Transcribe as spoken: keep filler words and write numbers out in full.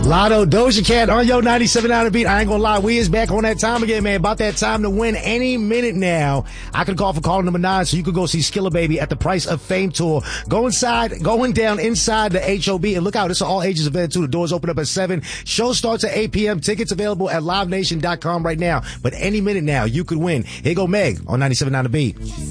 Lotto, Doja Cat on your ninety-seven point nine The Beat. I ain't gonna lie, we is back on that time again, man. About that time to win any minute now. I could call for caller number nine so you could go see Skilla Baby at the Price of Fame tour. Go inside, going down inside the H O B, and look out, it's an all ages event too. The doors open up at seven. Show starts at eight p.m. Tickets available at live nation dot com right now. But any minute now, you could win. Here go Meg on ninety-seven point nine The Beat.